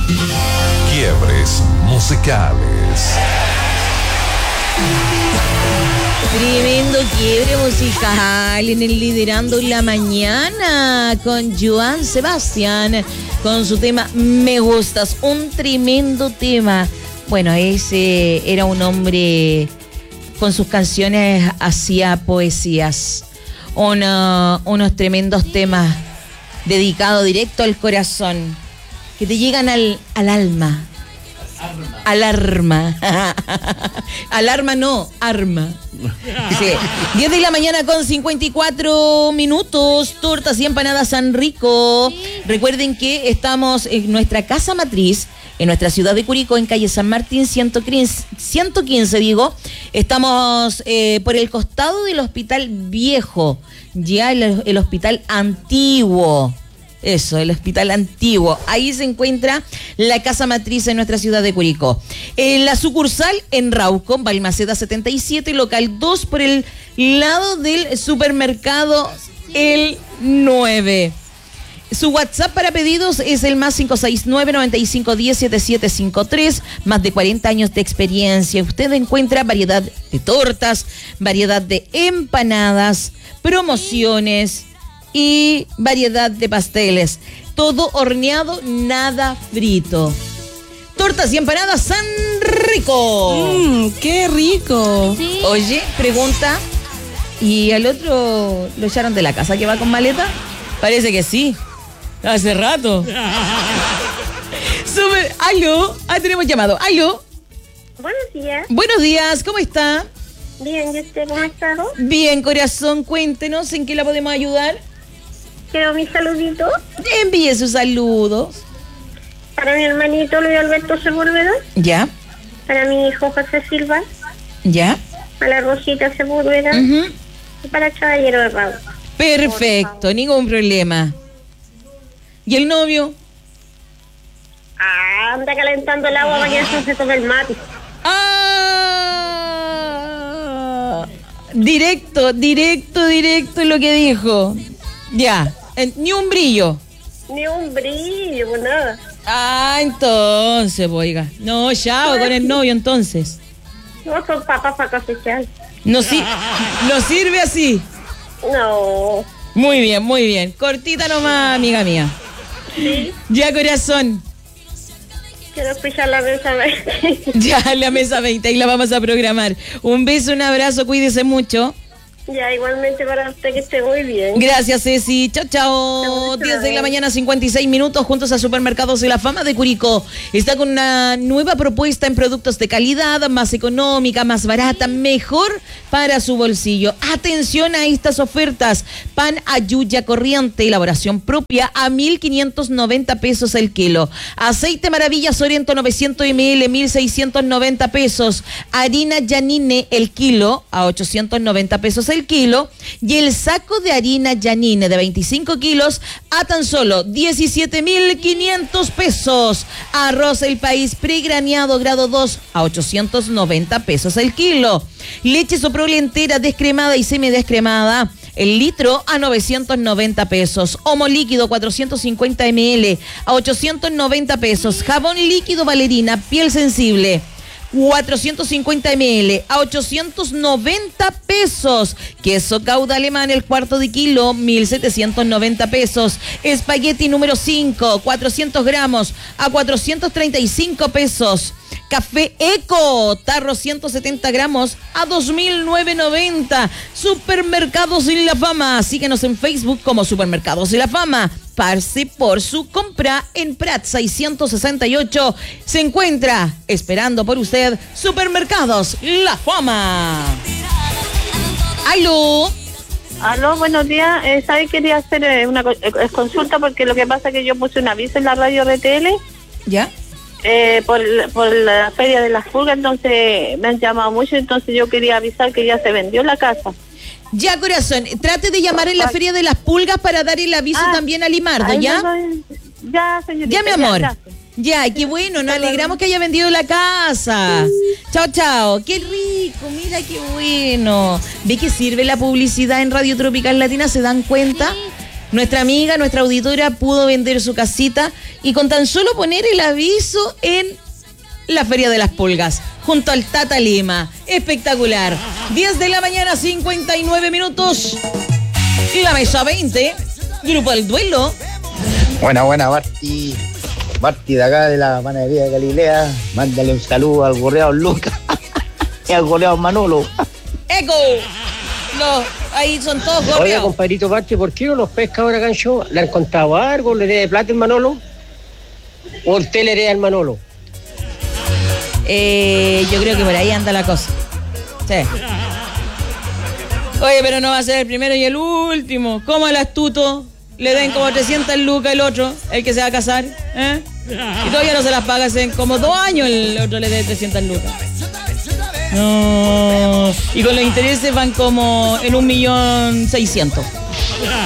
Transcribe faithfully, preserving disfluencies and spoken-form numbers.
Quiebres musicales. Tremendo quiebre musical en el Liderando en la Mañana con Joan Sebastián con su tema Me Gustas, un tremendo tema. Bueno, ese era un hombre con sus canciones hacía poesías, una, unos tremendos temas dedicados directo al corazón, que te llegan al, al alma. Alarma. Alarma no, arma. Sí. diez de la mañana con cincuenta y cuatro minutos. Tortas y empanadas San Rico. Recuerden que estamos en nuestra casa matriz, en nuestra ciudad de Curicó, en calle San Martín ciento quince, digo. Estamos eh, por el costado del Hospital Viejo, ya el, el Hospital Antiguo. Eso, el Hospital Antiguo. Ahí se encuentra la casa matriz en nuestra ciudad de Curicó. En la sucursal en Rauco, Balmaceda setenta y siete, local dos, por el lado del supermercado El nueve. Su WhatsApp para pedidos es el más cinco seis nueve, nueve cinco uno cero, siete siete cinco tres. Más de cuarenta años de experiencia. Usted encuentra variedad de tortas, variedad de empanadas, promociones y variedad de pasteles. Todo horneado, nada frito. Tortas y empanadas San Rico. Mmm, qué rico. Sí. Oye, pregunta, ¿y al otro lo echaron de la casa que va con maleta? Parece que sí. Hace rato. Super. Aló. Ah, tenemos llamado. Aló. Buenos días. Buenos días, ¿cmo está? Bien, ¿y usted cómo ha estado? Bien, corazón, cuéntenos en qué la podemos ayudar. Quiero mis saluditos. Envíe sus saludos. Para mi hermanito Luis Alberto Sepúlveda. Ya. Para mi hijo José Silva. Ya. Para Rosita Sepúlveda. Uh-huh. Y para el Caballero de Raúl. Perfecto, ningún problema. ¿Y el novio? Ah, anda calentando el agua para que eso se tome el mate. Ah, directo, directo, directo lo que dijo. Ya, eh, ni un brillo. Ni un brillo, pues nada. Ah, entonces, oiga. No, chao con el novio entonces. No son papas para cosechar. No, si, no sirve así. No. Muy bien, muy bien. Cortita nomás, amiga mía. Sí. Ya, corazón. Quiero escuchar la mesa veinte. Ya, la mesa veinte, ahí la vamos a programar. Un beso, un abrazo, cuídese mucho. Ya, igualmente para usted, que esté muy bien. Gracias, Ceci. Chao, chao. diez de la mañana, cincuenta y seis minutos, juntos a Supermercados de la Fama de Curicó. Está con una nueva propuesta en productos de calidad, más económica, más barata, mejor para su bolsillo. Atención a estas ofertas. Pan Ayuya corriente, elaboración propia, a mil quinientos noventa pesos el kilo. Aceite Maravilla Sorento, novecientos mililitros, mil seiscientos noventa pesos. Harina Yanine, el kilo, a ochocientos noventa pesos el kilo, y el saco de harina Yanine de veinticinco kilos a tan solo diecisiete mil quinientos pesos. Arroz El País pregraneado grado dos a ochocientos noventa pesos el kilo. Leche Soprole entera, descremada y semidescremada, el litro a novecientos noventa pesos. Omo líquido cuatrocientos cincuenta mililitros a ochocientos noventa pesos. Jabón líquido Valerina, piel sensible, cuatrocientos cincuenta mililitros a ochocientos noventa pesos. Queso Gouda alemán, el cuarto de kilo, mil setecientos noventa pesos. Espagueti número cinco, cuatrocientos gramos a cuatrocientos treinta y cinco pesos. Café Eco, tarro ciento setenta gramos a dos mil novecientos noventa. Supermercados y la Fama. Síguenos en Facebook como Supermercados y la Fama. Pase por su compra en Prat seiscientos sesenta y ocho. Se encuentra esperando por usted Supermercados La Fama. ¡Aló! Aló, buenos días. Eh, ¿Sabe? Quería hacer eh, una eh, consulta porque lo que pasa es que yo puse un aviso en la radio R T L. ¿Ya? Eh, por, por la feria de las pulgas, entonces me han llamado mucho, entonces yo quería avisar que ya se vendió la casa. Ya, corazón, trate de llamar en la feria de las pulgas para dar el aviso ah, también a Limardo, ¿ya? No, no, ya, señorita. Ya, mi amor. Ya, ya, qué bueno, nos alegramos que haya vendido la casa. Chao, chao. Qué rico, mira qué bueno. ¿Ve que sirve la publicidad en Radio Tropical Latina? ¿Se dan cuenta? Nuestra amiga, nuestra auditora pudo vender su casita y con tan solo poner el aviso en la Feria de las Pulgas, junto al Tata Lima. Espectacular. diez de la mañana, cincuenta y nueve minutos. La mesa veinte, Grupo El Duelo. Buena, buena, Barty. Barty de acá de la panadería de Galilea. Mándale un saludo al gorreado Lucas y al gorreado Manolo. ¡Eco! No, ahí son todos Oiga, gorreados. compadrito Barty, ¿por qué no los pesca ahora, Gancho? ¿Le han contado algo? ¿Le dé plata el Manolo? ¿O usted le dé al Manolo? Eh, yo creo que por ahí anda la cosa. Sí. Oye, pero no va a ser el primero y el último. ¿Cómo al astuto le den como trescientas lucas el otro, el que se va a casar? ¿Eh? Y todavía no se las paga hace como dos años el otro le dé trescientas lucas. No. Y con los intereses van como en un millón seiscientos.